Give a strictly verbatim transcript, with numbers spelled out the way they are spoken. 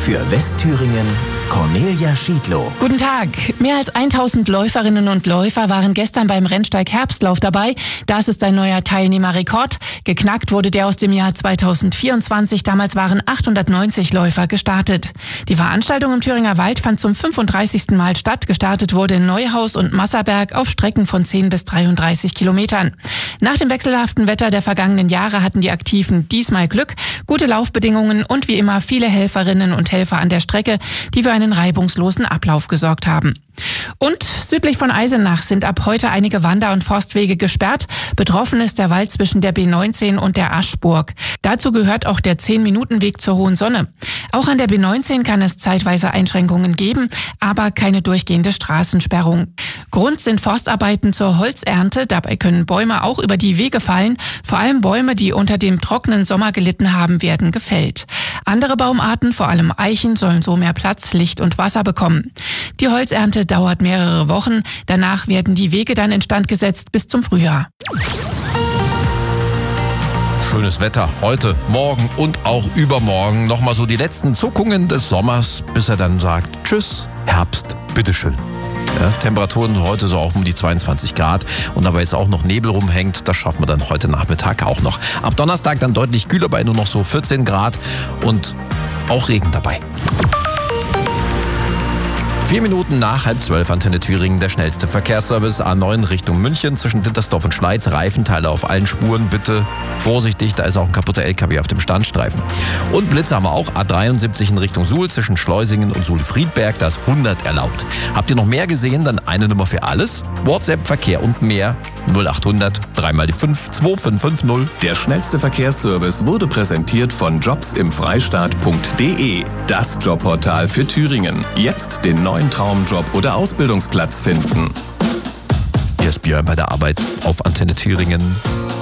Für Westthüringen Cornelia Schiedlow. Guten Tag. Mehr als tausend Läuferinnen und Läufer waren gestern beim Rennsteig Herbstlauf dabei. Das ist ein neuer Teilnehmerrekord. Geknackt wurde der aus dem Jahr zweitausendvierundzwanzig. Damals waren achthundertneunzig Läufer gestartet. Die Veranstaltung im Thüringer Wald fand zum fünfunddreißigsten Mal statt. Gestartet wurde in Neuhaus und Masserberg auf Strecken von zehn bis dreiunddreißig Kilometern. Nach dem wechselhaften Wetter der vergangenen Jahre hatten die Aktiven diesmal Glück, gute Laufbedingungen und wie immer viele Helferinnen und Helfer an der Strecke, die für einen reibungslosen Ablauf gesorgt haben. Und südlich von Eisenach sind ab heute einige Wander- und Forstwege gesperrt. Betroffen ist der Wald zwischen der B neunzehn und der Aschburg. Dazu gehört auch der zehn-Minuten-Weg zur Hohen Sonne. Auch an der B neunzehn kann es zeitweise Einschränkungen geben, aber keine durchgehende Straßensperrung. Grund sind Forstarbeiten zur Holzernte. Dabei können Bäume auch über die Wege fallen. Vor allem Bäume, die unter dem trockenen Sommer gelitten haben, werden gefällt. Andere Baumarten, vor allem Eichen, sollen so mehr Platz, Licht und Wasser bekommen. Die Holzernte dauert mehrere Wochen. Danach werden die Wege dann instand gesetzt bis zum Frühjahr. Schönes Wetter heute, morgen und auch übermorgen. Nochmal so die letzten Zuckungen des Sommers, bis er dann sagt, tschüss, Herbst, bitteschön. Ja, Temperaturen heute so auch um die zweiundzwanzig Grad und dabei ist auch noch Nebel rumhängt. Das schaffen wir dann heute Nachmittag auch noch. Ab Donnerstag dann deutlich kühler bei nur noch so vierzehn Grad und auch Regen dabei. Vier Minuten nach halb zwölf, Antenne Thüringen, der schnellste Verkehrsservice A neun Richtung München zwischen Dittersdorf und Schleiz. Reifenteile auf allen Spuren, bitte vorsichtig, da ist auch ein kaputter L K W auf dem Standstreifen. Und Blitze haben wir auch, A dreiundsiebzig in Richtung Suhl zwischen Schleusingen und Suhl-Friedberg, da ist hundert erlaubt. Habt ihr noch mehr gesehen, dann eine Nummer für alles? WhatsApp, Verkehr und mehr null achthundert, dreimal die fünf, zwei fünf fünf null. Der schnellste Verkehrsservice wurde präsentiert von jobs im freistaat punkt de, das Jobportal für Thüringen. Jetzt den neuen Traumjob oder Ausbildungsplatz finden. Hier ist Björn bei der Arbeit auf Antenne Thüringen.